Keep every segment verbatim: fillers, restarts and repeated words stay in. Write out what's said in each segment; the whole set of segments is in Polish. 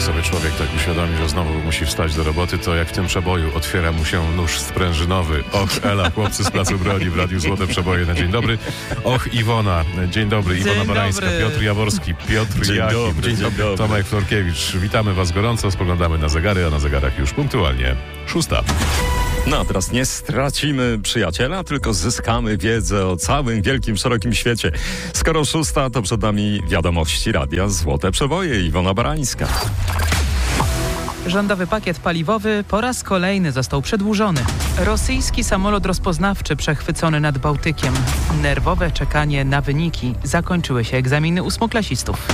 jak sobie człowiek tak uświadomi, że znowu musi wstać do roboty, to jak w tym przeboju otwiera mu się nóż sprężynowy. Och, Ela, chłopcy z Placu Broni w Radiu Złote Przeboje na dzień dobry. Och, Iwona, dzień dobry. Iwona Dzień Barańska, dobry. Piotr Jaworski, Piotr Dzień Jachim, dobry, dzień dobry. Tomek Florkiewicz. Witamy was gorąco, spoglądamy na zegary, a na zegarach już punktualnie szósta. No a teraz nie stracimy przyjaciela, tylko zyskamy wiedzę o całym wielkim, szerokim świecie. Skoro szósta, to przed nami wiadomości Radia Złote Przeboje. Iwona Barańska. Rządowy pakiet paliwowy po raz kolejny został przedłużony. Rosyjski samolot rozpoznawczy przechwycony nad Bałtykiem. Nerwowe czekanie na wyniki. Zakończyły się egzaminy ósmoklasistów.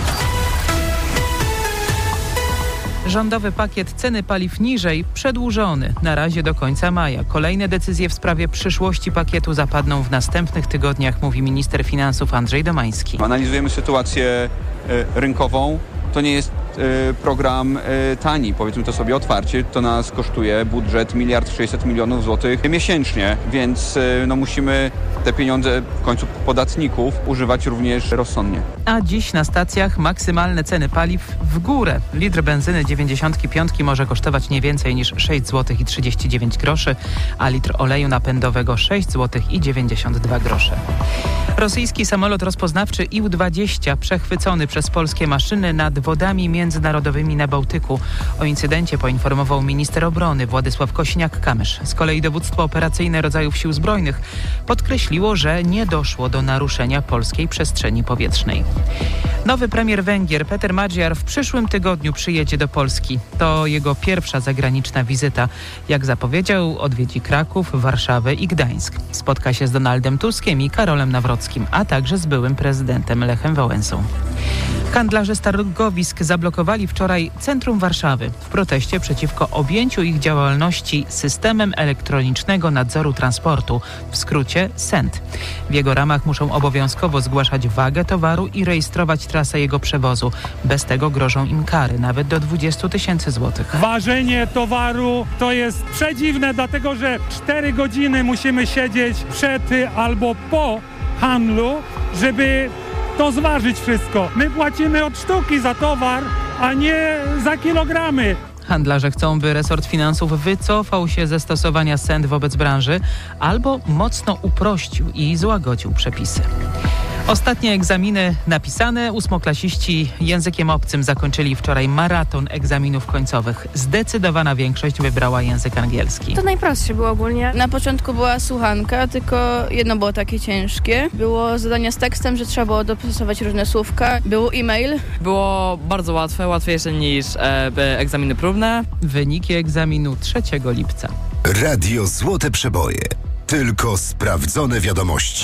Rządowy pakiet ceny paliw niżej przedłużony na razie do końca maja. Kolejne decyzje w sprawie przyszłości pakietu zapadną w następnych tygodniach, mówi minister finansów Andrzej Domański. Analizujemy sytuację y, rynkową. To nie jest y, program y, tani, powiedzmy to sobie otwarcie. To nas kosztuje budżet miliard sześćset milionów złotych miesięcznie, więc y, no, musimy te pieniądze w końcu podatników używać również rozsądnie. A dziś na stacjach maksymalne ceny paliw w górę. Litr benzyny dziewięćdziesiątki piątki może kosztować nie więcej niż sześć złotych i trzydzieści dziewięć groszy, a litr oleju napędowego sześć złotych i dziewięćdziesiąt dwa grosze. Rosyjski samolot rozpoznawczy I U dwadzieścia przechwycony przez polskie maszyny nad wodami międzynarodowymi na Bałtyku. O incydencie poinformował minister obrony Władysław Kosiniak-Kamysz. Z kolei dowództwo operacyjne rodzajów sił zbrojnych podkreśliło, że nie doszło do naruszenia polskiej przestrzeni powietrznej. Nowy premier Węgier Peter Magyar w przyszłym tygodniu przyjedzie do Polski. To jego pierwsza zagraniczna wizyta. Jak zapowiedział, odwiedzi Kraków, Warszawę i Gdańsk. Spotka się z Donaldem Tuskiem i Karolem Nawrockim, a także z byłym prezydentem Lechem Wałęsą. Handlarze z targowisk zablokowali wczoraj centrum Warszawy w proteście przeciwko objęciu ich działalności systemem elektronicznego nadzoru transportu, w skrócie S E N T. W jego ramach muszą obowiązkowo zgłaszać wagę towaru i rejestrować trasę jego przewozu. Bez tego grożą im kary, nawet do dwudziestu tysięcy złotych. Ważenie towaru to jest przedziwne, dlatego że cztery godziny musimy siedzieć przed albo po handlu, żeby to zważyć wszystko. My płacimy od sztuki za towar, a nie za kilogramy. Handlarze chcą, by resort finansów wycofał się ze stosowania S E N T wobec branży albo mocno uprościł i złagodził przepisy. Ostatnie egzaminy napisane. Ósmoklasiści językiem obcym zakończyli wczoraj maraton egzaminów końcowych. Zdecydowana większość wybrała język angielski. To najprostsze było ogólnie. Na początku była słuchanka, tylko jedno było takie ciężkie. Było zadania z tekstem, że trzeba było dopasować różne słówka. Był e-mail. Było bardzo łatwe, łatwiejsze niż e, egzaminy próbne. Wyniki egzaminu trzeciego lipca. Radio Złote Przeboje. Tylko sprawdzone wiadomości.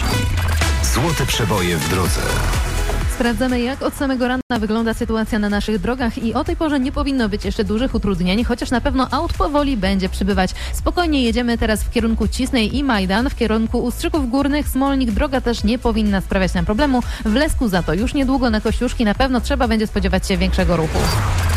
Złote Przeboje w drodze. Sprawdzamy, jak od samego rana wygląda sytuacja na naszych drogach i o tej porze nie powinno być jeszcze dużych utrudnień, chociaż na pewno aut powoli będzie przybywać. Spokojnie jedziemy teraz w kierunku Cisnej i Majdan, w kierunku Ustrzyków Górnych, Smolnik. Droga też nie powinna sprawiać nam problemu. W Lesku za to już niedługo na Kościuszki na pewno trzeba będzie spodziewać się większego ruchu.